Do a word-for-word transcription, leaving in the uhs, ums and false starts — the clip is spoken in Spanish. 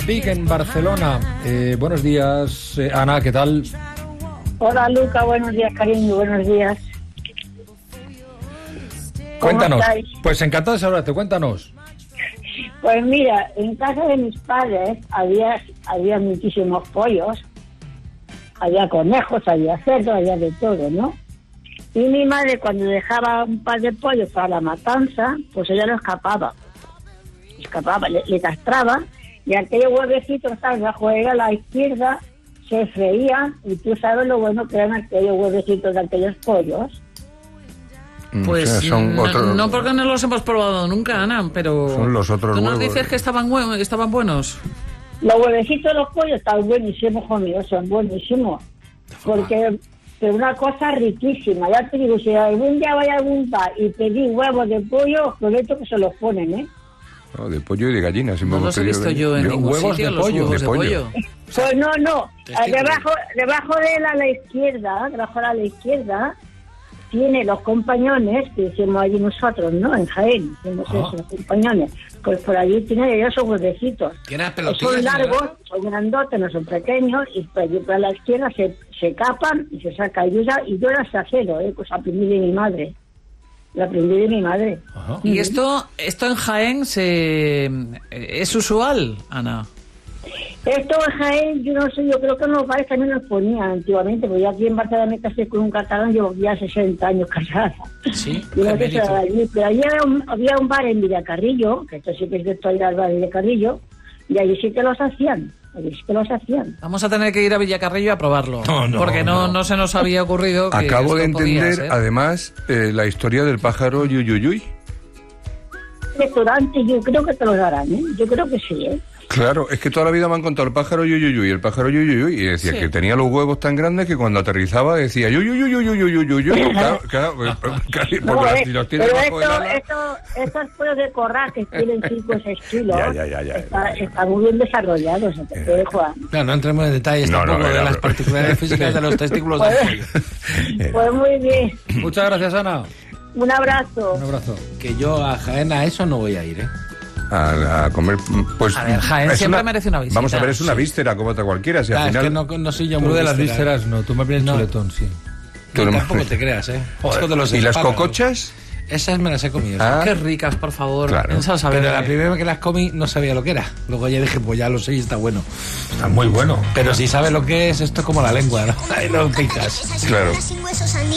Vic, en Barcelona. Eh, buenos días, eh, Ana, ¿qué tal? Hola, Luca, buenos días, cariño, buenos días. Cuéntanos. Pues encantado de saludarte, cuéntanos. Pues mira, en casa de mis padres había, había muchísimos pollos, había conejos, había cerdos, había de todo, ¿no? Y mi madre, cuando dejaba un par de pollos para la matanza, pues ella lo escapaba. Escapaba, le, le castraba, y aquellos huevecitos que estaban bajo ella a la izquierda se freían, y tú sabes lo bueno que eran aquellos huevecitos de aquellos pollos. Pues o sea, son no, otros... no porque no los hemos probado nunca, Ana, pero... Son los otros ¿Tú nos huevos. dices que estaban, hue- estaban buenos? Los huevecitos de los pollos están buenísimos, hijo mío, son buenísimos. Porque es una cosa riquísima. Ya te digo, si algún día vaya a algún bar y pedí huevos de pollo, prometo que se los ponen, ¿eh? No, de pollo y de gallina. Si No los he visto yo en ningún huevos sitio, de los pollo, huevos de de pollo. pollo. Pues no, no. Testículos. Debajo, debajo de él a la izquierda, debajo a la izquierda, tiene los compañones, que decimos allí nosotros, ¿no? En Jaén, decimos Ajá. eso, los compañones. Pues por allí tiene esos huevecitos. Tiene pelotillas. Son largos, ¿verdad? son grandotes, no son pequeños, y por allí por la izquierda se, se capan y se saca ayuda, y yo las acero, ¿eh? Pues aprendí de mi madre. Lo aprendí de mi madre. Ajá. ¿Y esto esto en Jaén se es usual, Ana? Esto en Jaén, yo no sé, yo creo que en los bares también los ponían antiguamente, porque yo aquí en Barcelona me casé con un catalán, llevo ya sesenta años casada. Sí, Y no qué sé si era mérito. allí, pero allí había un, había un bar en Villacarrillo, que esto sí que es de esto, ir al bar de Villacarrillo, y allí sí que los hacían, allí sí que los hacían. Vamos a tener que ir a Villacarrillo a probarlo. No, no, porque no, no. no se nos había ocurrido que Acabo de esto podía entender, ser. además, eh, la historia del pájaro Yuyuyuy. Restaurante, yo creo que te los darán, ¿eh? Yo creo que sí, ¿eh? Claro, es que toda la vida me han contado el pájaro Yuyuyuy, el pájaro Yuyuyuy, y decía Sí. que tenía los huevos tan grandes que cuando aterrizaba decía Yuyuyuyuyuyuyuyuy. Claro, claro, claro, claro, No, porque eh, si los tienes pero bajo el esto, ala... esto, estos pollos de corral que tienen cinco o seis kilos, Ya, ya, ya, ya, está, ya, ya. están muy bien desarrollados, ¿eh? Te dejo a- Claro, no entremos en detalles No, no, tampoco era de las broma. particularidades físicas de los testículos del pollo. Pues muy bien, Muchas gracias, Ana. un abrazo. Un abrazo. Que yo a Jaén a eso no voy a ir, ¿eh? A, a comer, pues... A ver, Jaén es siempre merece una visita. Vamos a ver, es una Sí. víscera como otra cualquiera, si Claro, al es final... que no, no soy yo Tú muy de las víscera. vísceras no, tú más bien el No. chuletón, sí. Tú No, no- tampoco te creas, ¿eh? Joder, Esto de los ¿y las espárragos. cocochas? Esas me las he comido. Ah. Qué ricas, por favor. Claro. Esas saben Pero la a- primera vez que las comí no sabía lo que era. Luego ya dije, pues ya lo sé y está bueno. Está muy bueno. Pero si sabes lo que es, esto es como la lengua, ¿no? Ahí lo picas. Claro. Sin huesos,